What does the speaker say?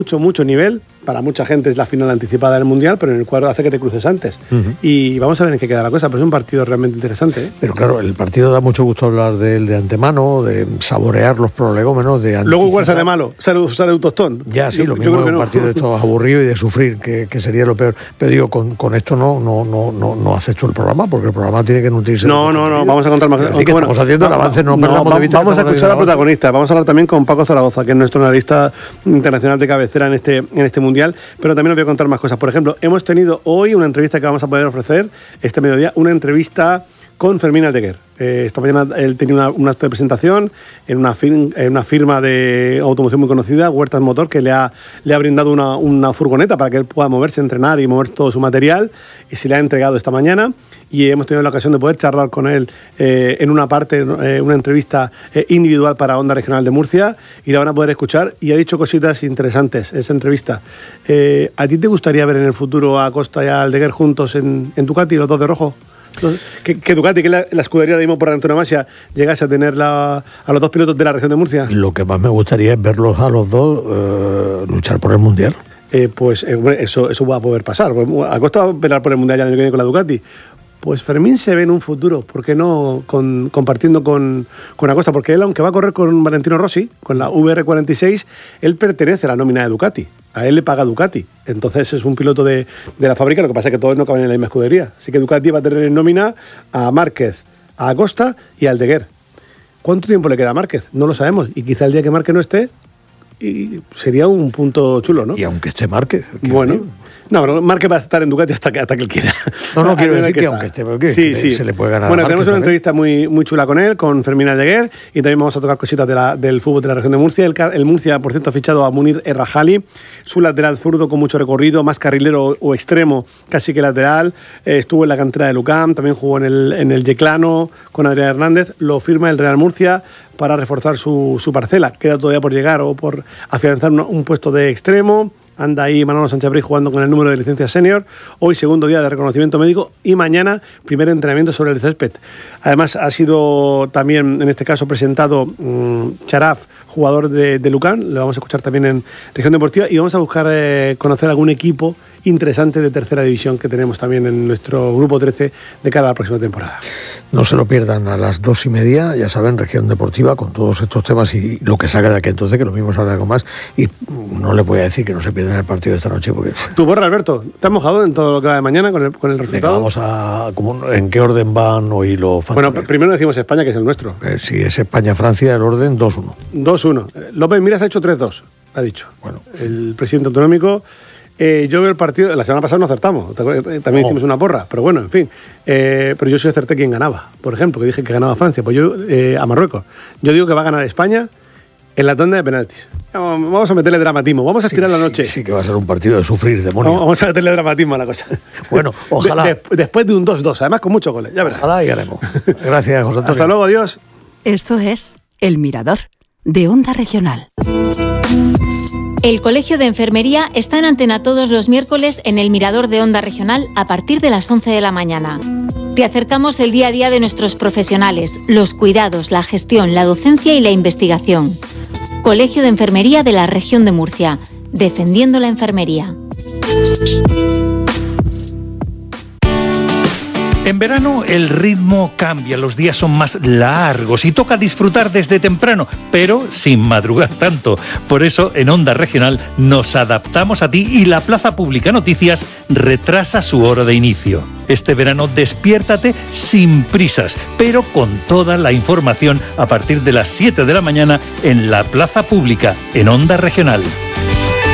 mucho nivel. Para mucha gente es la final anticipada del Mundial, pero en el cuadro hace que te cruces antes. Y vamos a ver en qué queda la cosa, pero es un partido realmente interesante, ¿eh? Pero claro, el partido da mucho gusto hablar de él de antemano, de saborear los prolegómenos, de luego igual sale malo, sale un tostón. Ya, sí, lo mismo es un partido de estos aburrido y de sufrir, que sería lo peor. Pero digo, con esto no haces tú el programa, porque el programa tiene que nutrirse. No, vamos a contar más cosas. Así que estamos haciendo el avance, no perdamos de vista. Vamos a escuchar a protagonistas, vamos a hablar también con Paco Zaragoza, que es nuestro analista internacional de cabecera en este Mundial, pero también os voy a contar más cosas. Por ejemplo, hemos tenido hoy una entrevista que vamos a poder ofrecer este mediodía, una entrevista con Fermín Aldeguer. Esta mañana él tenía un acto de presentación en una firma de automoción muy conocida, Huertas Motor, que le ha brindado una furgoneta para que él pueda moverse, entrenar y mover todo su material, y se le ha entregado esta mañana. Y hemos tenido la ocasión de poder charlar con él en una parte, una entrevista individual para Onda Regional de Murcia, y la van a poder escuchar, y ha dicho cositas interesantes esa entrevista. ¿A ti te gustaría ver en el futuro a Costa y a Aldeguer juntos en Ducati, los dos de rojo? Que Ducati, que la escudería ahora mismo por antonomasia, llegase a tener a los dos pilotos de la región de Murcia. Lo que más me gustaría es verlos a los dos luchar por el Mundial. Eso va a poder pasar. Acosta va a pelear por el Mundial ya el año que viene con la Ducati. Pues Fermín se ve en un futuro, ¿por qué no? Compartiendo con Acosta, porque él, aunque va a correr con Valentino Rossi, con la VR46, él pertenece a la nómina de Ducati. A él le paga Ducati. Entonces es un piloto de la fábrica, lo que pasa es que todos no caben en la misma escudería. Así que Ducati va a tener en nómina a Márquez, a Acosta y a Aldeguer. ¿Cuánto tiempo le queda a Márquez? No lo sabemos. Y quizá el día que Márquez no esté, sería un punto chulo, ¿no? Y aunque esté Márquez. Bueno. No, pero Márquez va a estar en Ducati hasta que él quiera. No quiero decir que aunque esté, porque sí. Se le puede ganar. Bueno, tenemos una entrevista muy chula con él, con Fermín Aldeguer, y también vamos a tocar cositas del fútbol de la región de Murcia. El Murcia, por cierto, ha fichado a Munir Errajali, su lateral zurdo con mucho recorrido, más carrilero o extremo, casi que lateral. Estuvo en la cantera de Lucam, también jugó en el Yeclano con Adrián Hernández. Lo firma el Real Murcia para reforzar su parcela. Queda todavía por llegar o por afianzar un puesto de extremo. Anda ahí Manolo Sánchez-Bri jugando con el número de licencia senior. Hoy segundo día de reconocimiento médico y mañana primer entrenamiento sobre el césped. Además ha sido también en este caso presentado Charaf, jugador de Lucán. Lo vamos a escuchar también en Región Deportiva, y vamos a buscar conocer algún equipo interesante de tercera división que tenemos también en nuestro grupo 13 de cara a la próxima temporada. No se lo pierdan a las 2:30, ya saben, Región Deportiva, con todos estos temas y lo que salga de aquí entonces, que lo mismo saldrá algo más. Y no le voy a decir que no se pierdan el partido de esta noche, porque... ¿Tu borra, Alberto? ¿Te has mojado en todo lo que va de mañana con el resultado? Venga, vamos a... ¿En qué orden van hoy los factores? Bueno, primero decimos España, que es el nuestro. Si es España-Francia, el orden 2-1. 2-1. López Miras ha hecho 3-2, ha dicho. Bueno, el presidente autonómico... yo veo el partido, la semana pasada no acertamos, también hicimos una porra, pero bueno, en fin. Pero yo sí acerté quién ganaba, por ejemplo, que dije que ganaba Francia, pues yo a Marruecos. Yo digo que va a ganar España en la tanda de penaltis. Vamos a meterle dramatismo, vamos a estirar la noche. Sí, que va a ser un partido de sufrir, demonio. Vamos a meterle dramatismo a la cosa. Bueno, ojalá. Después de un 2-2, además con muchos goles, ya verás. Ojalá y haremos. Gracias, José Antonio. Hasta luego, adiós. Esto es El Mirador, de Onda Regional. El Colegio de Enfermería está en antena todos los miércoles en el Mirador de Onda Regional a partir de las 11 de la mañana. Te acercamos el día a día de nuestros profesionales, los cuidados, la gestión, la docencia y la investigación. Colegio de Enfermería de la Región de Murcia, defendiendo la enfermería. En verano el ritmo cambia, los días son más largos y toca disfrutar desde temprano, pero sin madrugar tanto. Por eso en Onda Regional nos adaptamos a ti y la Plaza Pública Noticias retrasa su hora de inicio. Este verano despiértate sin prisas, pero con toda la información a partir de las 7 de la mañana en la Plaza Pública, en Onda Regional.